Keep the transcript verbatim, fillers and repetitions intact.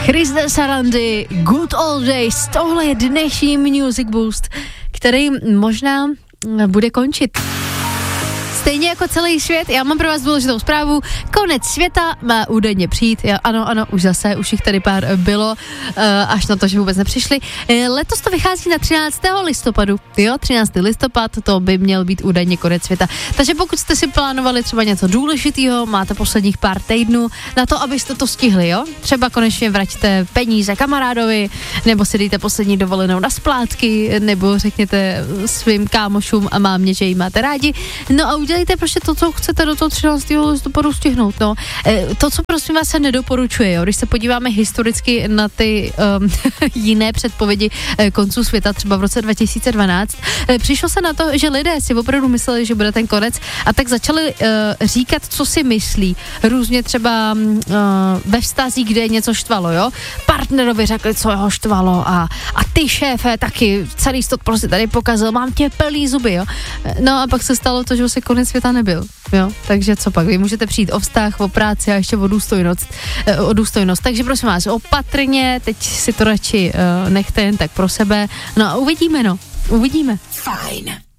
Chris de Sarandy, Good Old Days, tohle je dnešní Music Boost, který možná bude končit. Stejně jako celý svět, já mám pro vás důležitou zprávu, konec světa má údajně přijít, já, ano, ano, už zase, už jich tady pár bylo, uh, až na to, že vůbec nepřišli. Uh, letos to vychází na třináctého listopadu, jo, třináctého listopad, to by měl být údajně konec světa. Takže pokud jste si plánovali třeba něco důležitého, máte posledních pár týdnů na to, abyste to stihli, jo, třeba konečně vraťte peníze kamarádovi, nebo si dejte poslední dovolenou na splátky, nebo řekněte svým kámošům a mámě, že jí máte rádi, no a udělejte prostě to, co chcete do toho třináctého listopadu stihnout, no. E, to, co prosím vás se nedoporučuje, jo, když se podíváme historicky na ty um, jiné předpovědi e, konců světa, třeba v roce dva tisíce dvanáct, e, přišlo se na to, že lidé si opravdu mysleli, že bude ten konec a tak začali e, říkat, co si myslí. Různě třeba e, ve vztazích, kde něco štvalo, jo. Partnerovi řekli, co jeho štvalo a, a ty šéfe taky, celý stot prostě tady pokazil, mám tě plný zuby, jo. No a pak se stalo to, že se konec světa nebyl, jo, takže co pak, vy můžete přijít o vztah, o práci a ještě o důstojnost, o důstojnost, takže prosím vás, opatrně, teď si to radši uh, nechte jen tak pro sebe, no a uvidíme, no, uvidíme. Fajn.